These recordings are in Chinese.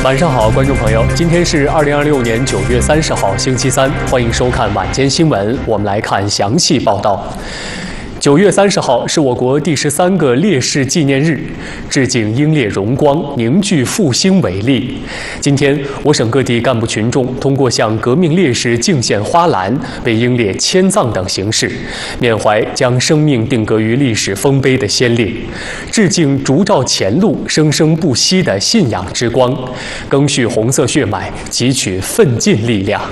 晚上好，观众朋友，今天是2026年9月30号，星期三，欢迎收看晚间新闻。我们来看详细报道。9月30号是我国第13个烈士纪念日，致敬英烈荣光，凝聚复兴伟力。今天，我省各地干部群众通过向革命烈士敬献花篮、为英烈迁葬等形式，缅怀将生命定格于历史丰碑的先烈，致敬烛照前路、生生不息的信仰之光，赓续红色血脉，汲取奋进力量。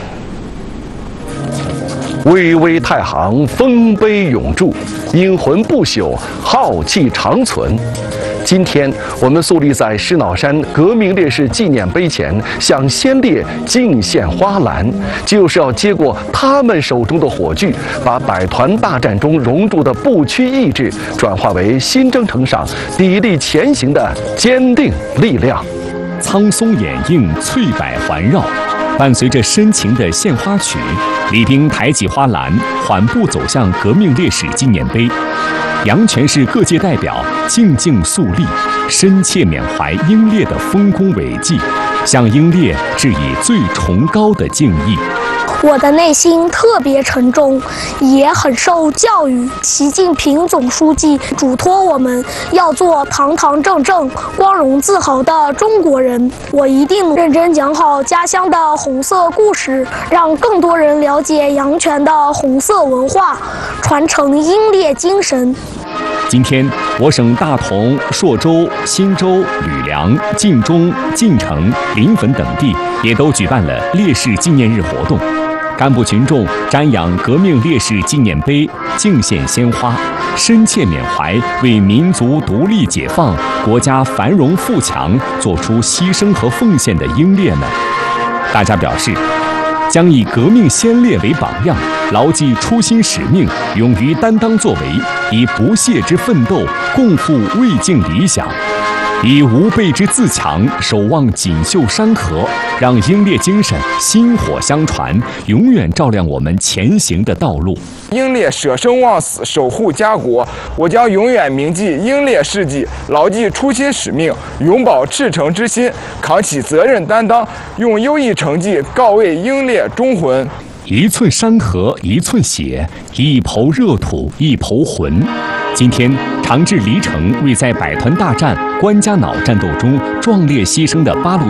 巍巍太行，丰碑永驻，英魂不朽，浩气长存。今天，我们肃立在石脑山革命烈士纪念碑前，向先烈敬献花篮，就是要接过他们手中的火炬，把百团大战中熔铸的不屈意志，转化为新征程上砥砺前行的坚定力量。 苍松掩映，翠柏环绕。伴随着深情的献花曲，礼兵抬起花篮，缓步走向革命烈士纪念碑。阳泉市各界代表静静肃立，深切缅怀英烈的丰功伟绩，向英烈致以最崇高的敬意。 我的内心特别沉重，也很受教育。习近平总书记嘱托我们要做堂堂正正、光荣自豪的中国人。我一定认真讲好家乡的红色故事，让更多人了解阳泉的红色文化，传承英烈精神。 今天，我省大同、朔州、忻州、吕梁、晋中、晋城、临汾等地也都举办了烈士纪念日活动。干部群众瞻仰革命烈士纪念碑，敬献鲜花，深切缅怀为民族独立解放、国家繁荣富强做出牺牲和奉献的英烈们。大家表示，将以革命先烈为榜样，牢记初心使命，勇于担当作为，以不懈之奋斗共赴未竟理想，以无备之自强守望锦绣山河，让英烈精神薪火相传，永远照亮我们前行的道路。 英烈舍生忘死，守护家国，我将永远铭记英烈事迹，牢记初心使命，永葆赤诚之心，扛起责任担当，用优异成绩告慰英烈忠魂。 一寸山河一寸血，一抔热土一抔魂。今天，长治黎城为在百团大战、关家垴战斗中壮烈牺牲的八路